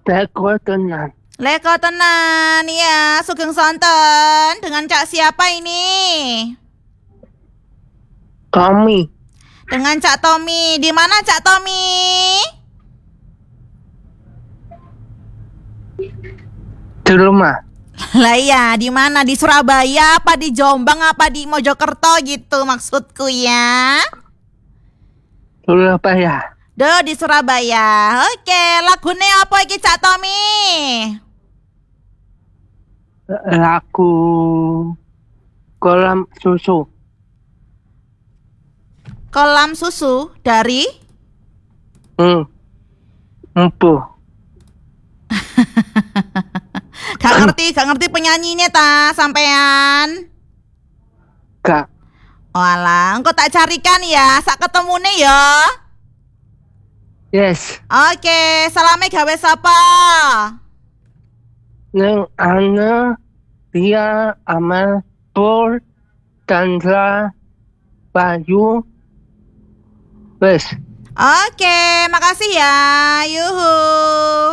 Teko tenan. Leko tenan ya, Sugeng Sonten. Dengan Cak siapa ini? Kami Dengan Cak Tommy. Di mana Cak Tommy? di rumah. Lah iya, di mana? Di Surabaya apa di Jombang apa di Mojokerto gitu maksudku ya. Surabaya. Duh, di Surabaya. Oke, lagune apa iki Cak Tommy? Lagu kolam susu. Kolam susu dari Empuh. gak ngerti penyanyinya ta sampean. Kak. Walah, engko tak carikan ya, sak ketemune ya. Yes. Oke, salame gawe sapa? Neng Ana, Ria, Amal, Pur, Chandra, Bayu. Wes. Oke, makasih ya. Yuhu.